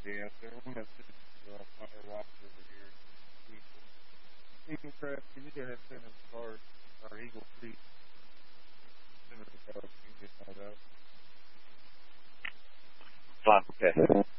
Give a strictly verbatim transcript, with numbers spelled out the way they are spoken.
day out there. We have uh, fire rocks over here. Eagle Crest, you need to have sent him cars, or Eagle Creek. Send him the cars, you can get that out. Fine, okay.